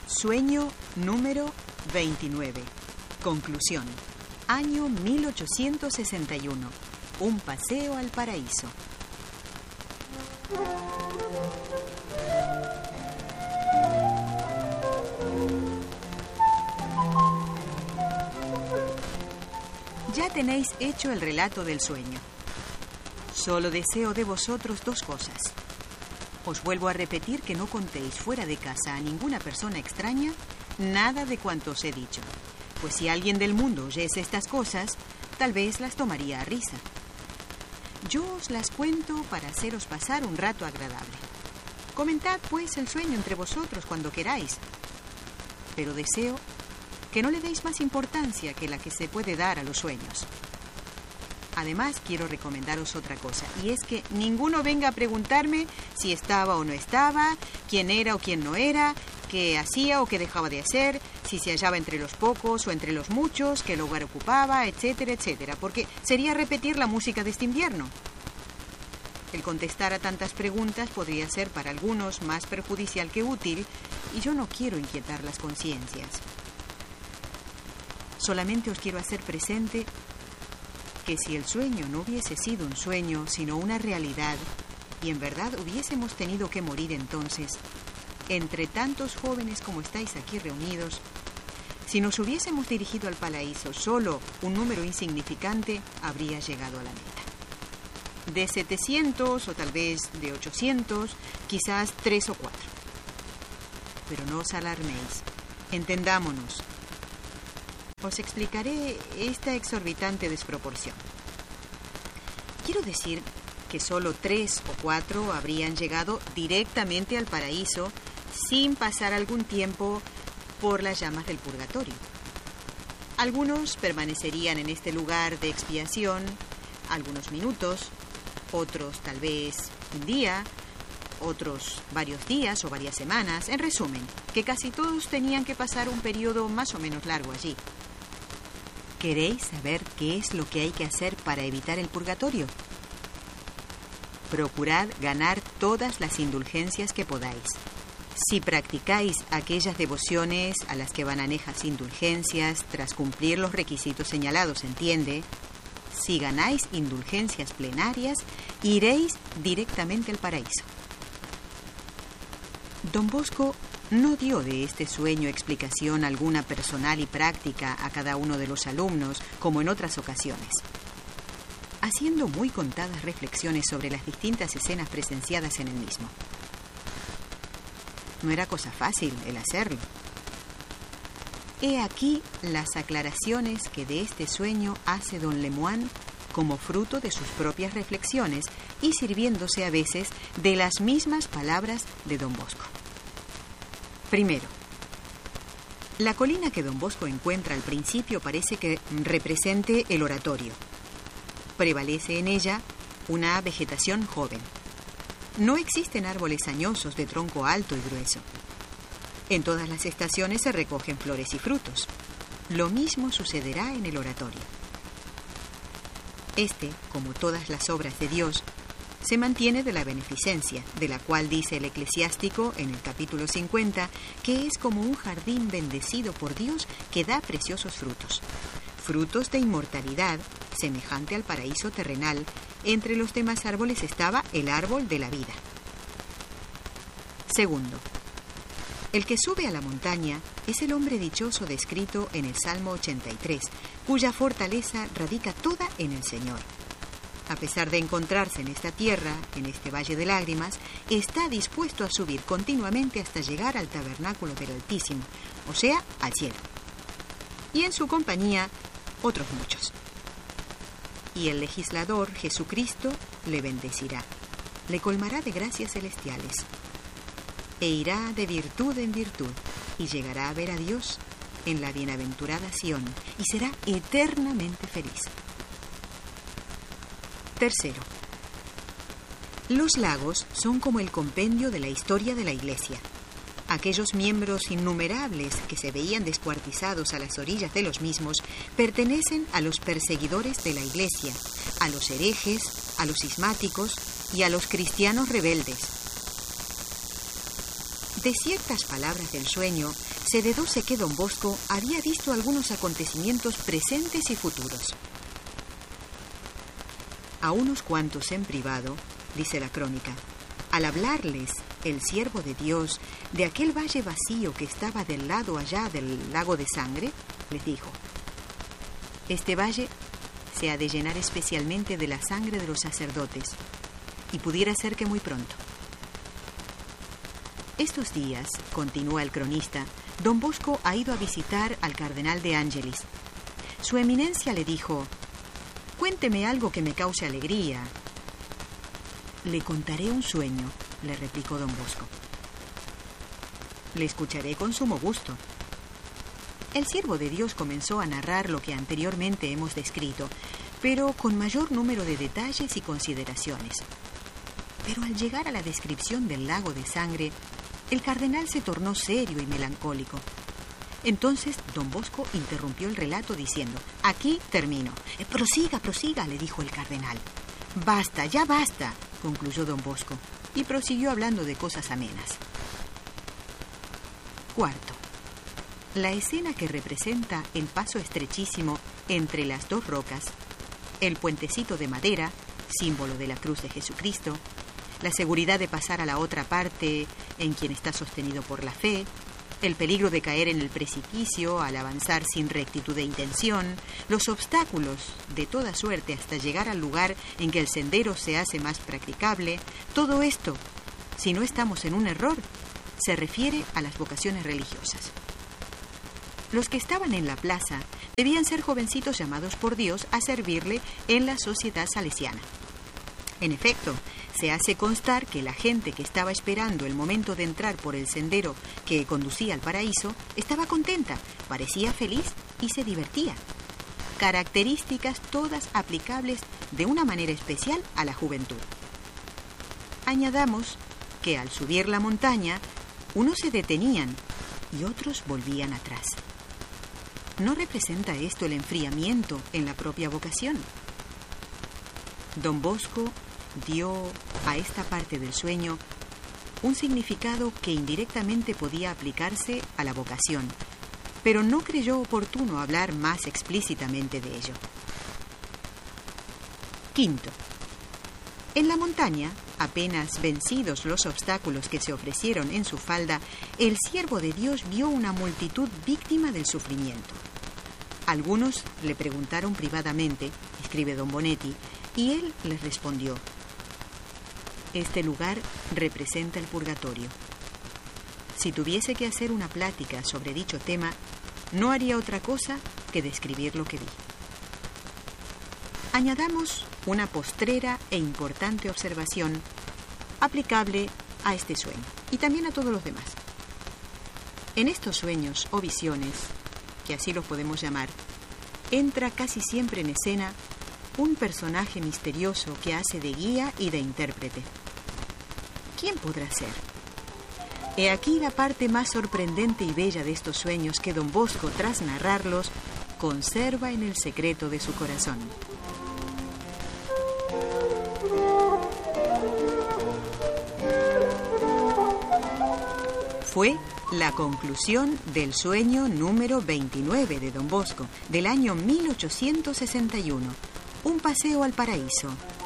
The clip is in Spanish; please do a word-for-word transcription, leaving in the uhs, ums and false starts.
Sueño número veintinueve. Conclusión. Año mil ochocientos sesenta y uno. Un paseo al paraíso. Ya tenéis hecho el relato del sueño. Solo deseo de vosotros dos cosas. Os vuelvo a repetir que no contéis fuera de casa a ninguna persona extraña nada de cuanto os he dicho, pues si alguien del mundo oyese estas cosas, tal vez las tomaría a risa. Yo os las cuento para haceros pasar un rato agradable. Comentad, pues, el sueño entre vosotros cuando queráis, pero deseo que no le deis más importancia que la que se puede dar a los sueños. Además, quiero recomendaros otra cosa, y es que ninguno venga a preguntarme si estaba o no estaba, quién era o quién no era, qué hacía o qué dejaba de hacer, si se hallaba entre los pocos o entre los muchos, qué lugar ocupaba, etcétera, etcétera, porque sería repetir la música de este invierno. El contestar a tantas preguntas podría ser para algunos más perjudicial que útil, y yo no quiero inquietar las conciencias. Solamente os quiero hacer presente que si el sueño no hubiese sido un sueño, sino una realidad, y en verdad hubiésemos tenido que morir entonces, entre tantos jóvenes como estáis aquí reunidos, si nos hubiésemos dirigido al paraíso, solo un número insignificante habría llegado a la meta. De setecientos o tal vez de ochocientos, quizás tres o cuatro. Pero no os alarméis, entendámonos. Os explicaré esta exorbitante desproporción. Quiero decir que solo tres o cuatro habrían llegado directamente al paraíso sin pasar algún tiempo por las llamas del purgatorio. Algunos permanecerían en este lugar de expiación algunos minutos, otros tal vez un día, otros varios días o varias semanas. En resumen, que casi todos tenían que pasar un periodo más o menos largo allí. ¿Queréis saber qué es lo que hay que hacer para evitar el purgatorio? Procurad ganar todas las indulgencias que podáis. Si practicáis aquellas devociones a las que van anejas indulgencias tras cumplir los requisitos señalados, ¿entiende? Si ganáis indulgencias plenarias, iréis directamente al paraíso. Don Bosco no dio de este sueño explicación alguna personal y práctica a cada uno de los alumnos, como en otras ocasiones. Haciendo muy contadas reflexiones sobre las distintas escenas presenciadas en el mismo. No era cosa fácil el hacerlo. He aquí las aclaraciones que de este sueño hace don Lemoine como fruto de sus propias reflexiones y sirviéndose a veces de las mismas palabras de don Bosco. Primero, la colina que don Bosco encuentra al principio parece que represente el oratorio. Prevalece en ella una vegetación joven. No existen árboles añosos de tronco alto y grueso. En todas las estaciones se recogen flores y frutos. Lo mismo sucederá en el oratorio. Este, como todas las obras de Dios, se mantiene de la beneficencia, de la cual dice el eclesiástico en el capítulo cincuenta, que es como un jardín bendecido por Dios que da preciosos frutos. Frutos de inmortalidad, semejante al paraíso terrenal. Entre los demás árboles estaba el árbol de la vida. Segundo, el que sube a la montaña es el hombre dichoso descrito en el Salmo ochenta y tres, cuya fortaleza radica toda en el Señor. A pesar de encontrarse en esta tierra, en este valle de lágrimas, está dispuesto a subir continuamente hasta llegar al tabernáculo del Altísimo, o sea, al cielo. Y en su compañía, otros muchos. Y el legislador, Jesucristo, le bendecirá, le colmará de gracias celestiales, e irá de virtud en virtud, y llegará a ver a Dios en la bienaventurada Sión, y será eternamente feliz. Tercero, los lagos son como el compendio de la historia de la Iglesia. Aquellos miembros innumerables que se veían descuartizados a las orillas de los mismos pertenecen a los perseguidores de la Iglesia, a los herejes, a los cismáticos y a los cristianos rebeldes. De ciertas palabras del sueño se deduce que don Bosco había visto algunos acontecimientos presentes y futuros. A unos cuantos en privado, dice la crónica, al hablarles el siervo de Dios de aquel valle vacío que estaba del lado allá del lago de sangre, les dijo: este valle se ha de llenar especialmente de la sangre de los sacerdotes, y pudiera ser que muy pronto. Estos días, continúa el cronista, don Bosco ha ido a visitar al cardenal de Ángelis. Su eminencia le dijo: cuénteme algo que me cause alegría. Le contaré un sueño, le replicó don Bosco. Le escucharé con sumo gusto. El siervo de Dios comenzó a narrar lo que anteriormente hemos descrito, pero con mayor número de detalles y consideraciones. Pero al llegar a la descripción del lago de sangre, el cardenal se tornó serio y melancólico. Entonces don Bosco interrumpió el relato diciendo: aquí termino. Eh, prosiga, prosiga, le dijo el cardenal. Basta, ya basta, concluyó don Bosco, y prosiguió hablando de cosas amenas. Cuarto. La escena que representa el paso estrechísimo entre las dos rocas, el puentecito de madera, símbolo de la cruz de Jesucristo, la seguridad de pasar a la otra parte en quien está sostenido por la fe, el peligro de caer en el precipicio al avanzar sin rectitud de intención, los obstáculos de toda suerte hasta llegar al lugar en que el sendero se hace más practicable, todo esto, si no estamos en un error, se refiere a las vocaciones religiosas. Los que estaban en la plaza debían ser jovencitos llamados por Dios a servirle en la sociedad salesiana. En efecto, se hace constar que la gente que estaba esperando el momento de entrar por el sendero que conducía al paraíso estaba contenta, parecía feliz y se divertía. Características todas aplicables de una manera especial a la juventud. Añadamos que al subir la montaña, unos se detenían y otros volvían atrás. ¿No representa esto el enfriamiento en la propia vocación? Don Bosco dio a esta parte del sueño un significado que indirectamente podía aplicarse a la vocación, pero no creyó oportuno hablar más explícitamente de ello. Quinto. En la montaña, apenas vencidos los obstáculos que se ofrecieron en su falda, el siervo de Dios vio una multitud víctima del sufrimiento. Algunos le preguntaron privadamente, escribe don Bonetti, y él les respondió: este lugar representa el purgatorio. Si tuviese que hacer una plática sobre dicho tema, no haría otra cosa que describir lo que vi. Añadamos una postrera e importante observación aplicable a este sueño y también a todos los demás. En estos sueños o visiones, que así los podemos llamar, entra casi siempre en escena un personaje misterioso que hace de guía y de intérprete. ¿Quién podrá ser? He aquí la parte más sorprendente y bella de estos sueños que don Bosco, tras narrarlos, conserva en el secreto de su corazón. Fue la conclusión del sueño número veintinueve de don Bosco, del año mil ochocientos sesenta y uno, un paseo al paraíso,